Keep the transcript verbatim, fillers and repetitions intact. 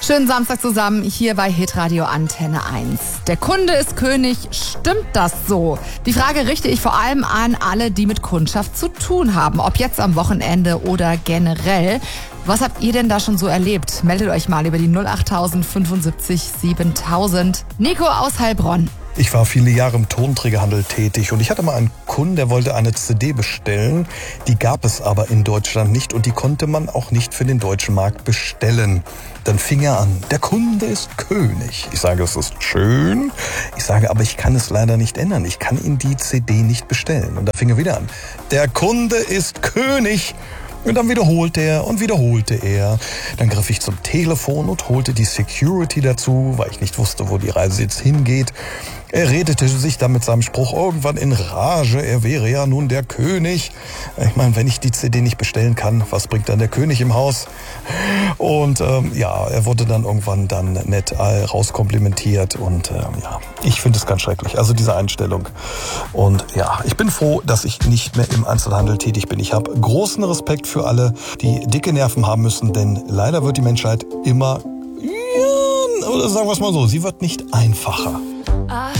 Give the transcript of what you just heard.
Schönen Samstag zusammen hier bei Hitradio Antenne eins. Der Kunde ist König, stimmt das so? Die Frage richte ich vor allem an alle, die mit Kundschaft zu tun haben, ob jetzt am Wochenende oder generell. Was habt ihr denn da schon so erlebt? Meldet euch mal über die null acht fünfundsiebzig siebentausend. Nico aus Heilbronn. Ich war viele Jahre im Tonträgerhandel tätig und ich hatte mal einen Kunden, der wollte eine C D bestellen. Die gab es aber in Deutschland nicht und die konnte man auch nicht für den deutschen Markt bestellen. Dann fing er an, der Kunde ist König. Ich sage, es ist schön. Ich sage, aber ich kann es leider nicht ändern. Ich kann Ihnen die C D nicht bestellen. Und da fing er wieder an, der Kunde ist König. Und dann wiederholte er und wiederholte er. Dann griff ich zum Telefon und holte die Security dazu, weil ich nicht wusste, wo die Reise jetzt hingeht. Er redete sich dann mit seinem Spruch irgendwann in Rage. Er wäre ja nun der König. Ich meine, wenn ich die C D nicht bestellen kann, was bringt dann der König im Haus? Und ähm, ja, er wurde dann irgendwann dann nett rauskomplimentiert. Und ähm, ja, ich finde es ganz schrecklich. Also diese Einstellung. Und ja, ich bin froh, dass ich nicht mehr im Einzelhandel tätig bin. Ich habe großen Respekt für alle, die dicke Nerven haben müssen, denn leider wird die Menschheit immer, ja, oder sagen wir es mal so, sie wird nicht einfacher.